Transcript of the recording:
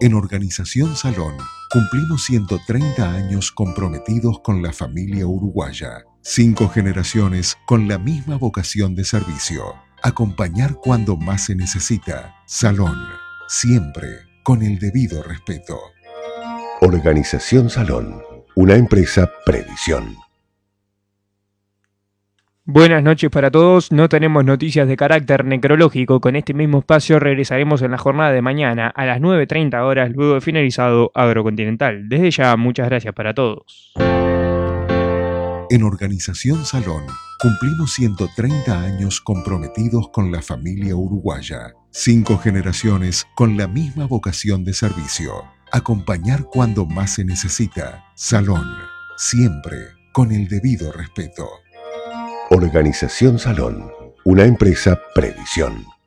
En Organización Salón cumplimos 130 años comprometidos con la familia uruguaya. 5 generaciones con la misma vocación de servicio. Acompañar cuando más se necesita. Salón, siempre con el debido respeto. Organización Salón, una empresa Previsión. Buenas noches para todos. No tenemos noticias de carácter necrológico. Con este mismo espacio regresaremos en la jornada de mañana a las 9:30 horas, luego de finalizado Agrocontinental. Desde ya, muchas gracias para todos. En Organización Salón cumplimos 130 años comprometidos con la familia uruguaya. 5 generaciones con la misma vocación de servicio. Acompañar cuando más se necesita. Salón, siempre con el debido respeto. Organización Salón, una empresa Previsión.